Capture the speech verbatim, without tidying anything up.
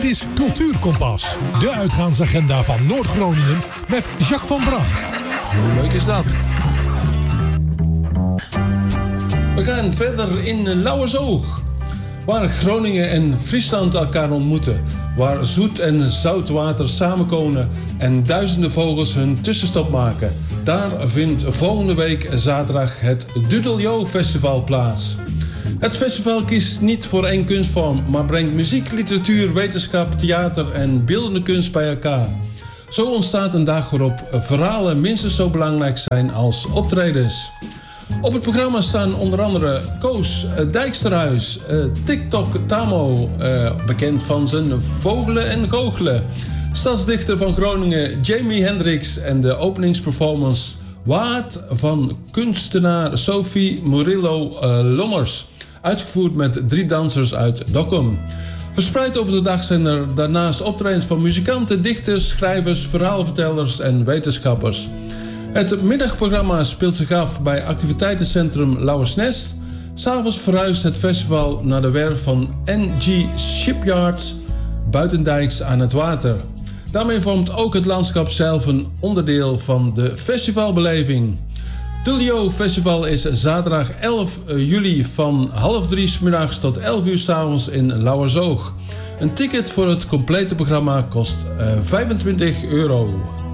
is Cultuurkompas, de uitgaansagenda van Noord-Groningen met Jacques van Bracht. Hoe leuk is dat? We gaan verder in Lauwersoog, waar Groningen en Friesland elkaar ontmoeten. Waar zoet en zout water samenkomen en duizenden vogels hun tussenstop maken. Daar vindt volgende week zaterdag het Dudeljo Festival plaats. Het festival kiest niet voor één kunstvorm, maar brengt muziek, literatuur, wetenschap, theater en beeldende kunst bij elkaar. Zo ontstaat een dag waarop verhalen minstens zo belangrijk zijn als optredens. Op het programma staan onder andere Koos Dijksterhuis, uh, TikTok Tamo, uh, bekend van zijn vogelen en goochelen, stadsdichter van Groningen Jamie Hendricks en de openingsperformance Waard van kunstenaar Sophie Murillo uh, Lommers, uitgevoerd met drie dansers uit Dokkum. Verspreid over de dag zijn er daarnaast optredens van muzikanten, dichters, schrijvers, verhaalvertellers en wetenschappers. Het middagprogramma speelt zich af bij activiteitencentrum Lauwersnest. 'S Avonds verhuist het festival naar de werf van N G Shipyards buitendijks aan het water. Daarmee vormt ook het landschap zelf een onderdeel van de festivalbeleving. Dudeljo Festival is zaterdag elf juli van half drie 's middags tot elf uur 's avonds in Lauwersoog. Een ticket voor het complete programma kost uh, vijfentwintig euro.